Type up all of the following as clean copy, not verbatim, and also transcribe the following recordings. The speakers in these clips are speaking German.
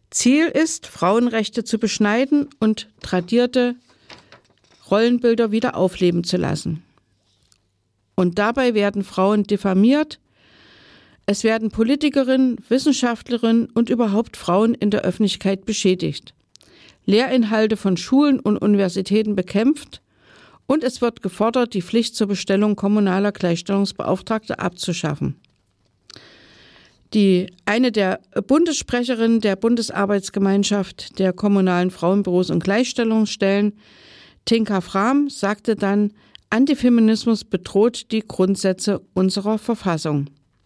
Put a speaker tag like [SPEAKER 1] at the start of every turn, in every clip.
[SPEAKER 1] Ziel ist, Frauenrechte zu beschneiden und tradierte Rollenbilder wieder aufleben zu lassen. Und dabei werden Frauen diffamiert. Es werden Politikerinnen, Wissenschaftlerinnen und überhaupt Frauen in der Öffentlichkeit beschädigt. Lehrinhalte von Schulen und Universitäten bekämpft und es wird gefordert, die Pflicht zur Bestellung kommunaler Gleichstellungsbeauftragter abzuschaffen. Eine der Bundessprecherinnen der Bundesarbeitsgemeinschaft der kommunalen Frauenbüros und Gleichstellungsstellen, Tinka Frahm, sagte dann, Antifeminismus bedroht die Grundsätze unserer Verfassung.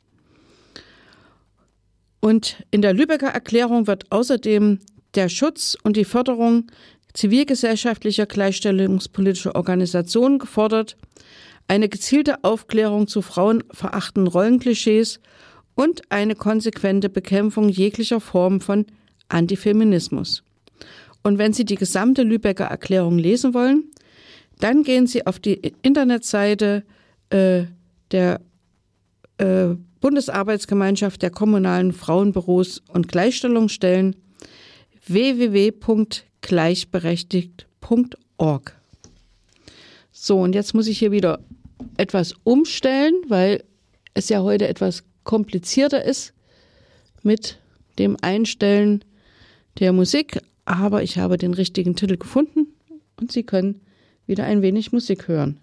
[SPEAKER 1] Und in der Lübecker Erklärung wird außerdem der Schutz und die Förderung zivilgesellschaftlicher gleichstellungspolitischer Organisationen gefordert, eine gezielte Aufklärung zu frauenverachtenden Rollenklischees und eine konsequente Bekämpfung jeglicher Form von Antifeminismus. Und wenn Sie die gesamte Lübecker Erklärung lesen wollen, dann gehen Sie auf die Internetseite der Bundesarbeitsgemeinschaft der kommunalen Frauenbüros und Gleichstellungsstellen www.gleichberechtigt.org. So, und jetzt muss ich hier wieder etwas umstellen, weil es ja heute etwas komplizierter ist mit dem Einstellen der Musik. Aber ich habe den richtigen Titel gefunden und Sie können wieder ein wenig Musik hören.